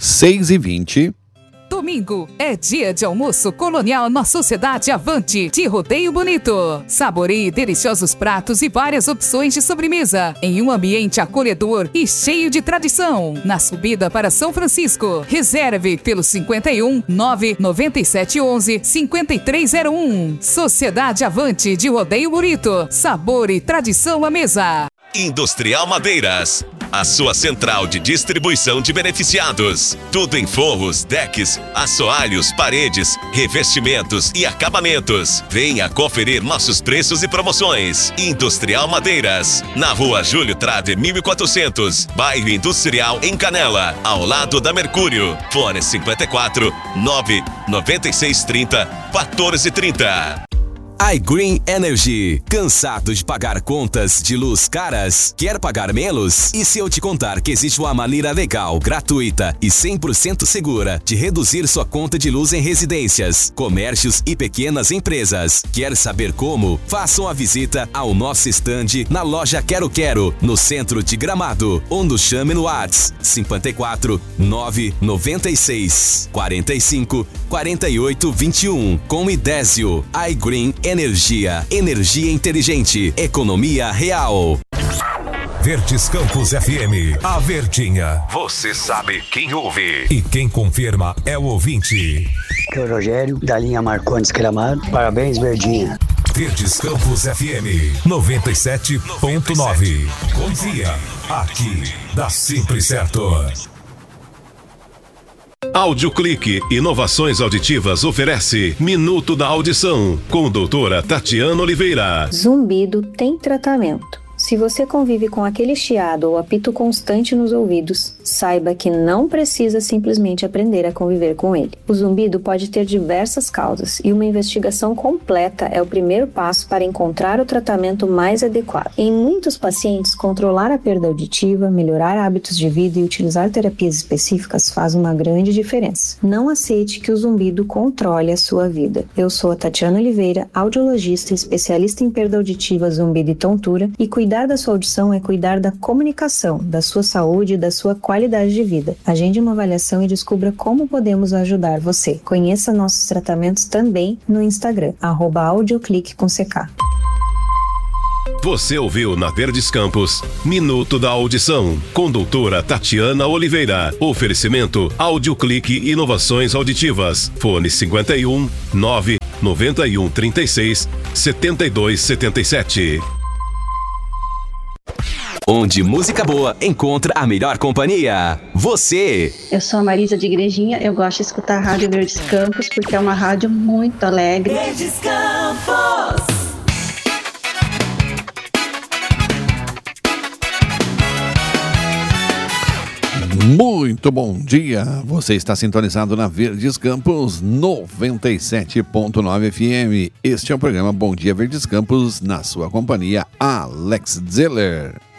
6h20. Domingo é dia de almoço colonial na Sociedade Avante de Rodeio Bonito. Saboreie deliciosos pratos e várias opções de sobremesa em um ambiente acolhedor e cheio de tradição. Na subida para São Francisco, reserve pelo 51 997 11 5301. Sociedade Avante de Rodeio Bonito. Sabor e tradição à mesa. Industrial Madeiras, a sua central de distribuição de beneficiados. Tudo em forros, decks, assoalhos, paredes, revestimentos e acabamentos. Venha conferir nossos preços e promoções. Industrial Madeiras, na Rua Júlio Trave 1400, Bairro Industrial em Canela, ao lado da Mercúrio. Fone 54 99630 1430. iGreen Energy. Cansado de pagar contas de luz caras? Quer pagar menos? E se eu te contar que existe uma maneira legal, gratuita e 100% segura de reduzir sua conta de luz em residências, comércios e pequenas empresas? Quer saber como? Faça uma visita ao nosso estande na loja Quero Quero, no centro de Gramado, ou nos chame no WhatsApp 54 996 45 48 21 com Idésio. iGreen Energia inteligente, economia real. Verdes Campos FM, a verdinha. Você sabe quem ouve e quem confirma é o ouvinte. Aqui é o Rogério, da linha Marcondes Gramado. Parabéns, verdinha. Verdes Campos FM 97.9. Confia, aqui dá sempre certo. Audioclique Inovações Auditivas oferece Minuto da Audição com doutora Tatiana Oliveira. Zumbido tem tratamento. Se você convive com aquele chiado ou apito constante nos ouvidos, saiba que não precisa simplesmente aprender a conviver com ele. O zumbido pode ter diversas causas e uma investigação completa é o primeiro passo para encontrar o tratamento mais adequado. Em muitos pacientes, controlar a perda auditiva, melhorar hábitos de vida e utilizar terapias específicas faz uma grande diferença. Não aceite que o zumbido controle a sua vida. Eu sou a Tatiana Oliveira, audiologista, especialista em perda auditiva, zumbido e tontura, e cuidar da sua audição é cuidar da comunicação, da sua saúde e da sua qualidade de vida. Agende uma avaliação e descubra como podemos ajudar você. Conheça nossos tratamentos também no Instagram, @audioclique com CK. Você ouviu na Verdes Campos Minuto da Audição com doutora Tatiana Oliveira. Oferecimento Audioclique Inovações Auditivas. Fone 51 991 36 72 77. Onde música boa encontra a melhor companhia. Você. Eu sou a Marisa de Igrejinha, eu gosto de escutar a Rádio Verdes Campos porque é uma rádio muito alegre. Verdes Campos. Muito bom dia, você está sintonizado na Verdes Campos 97.9 FM. Este é o programa Bom Dia Verdes Campos, na sua companhia, Alex Zeller.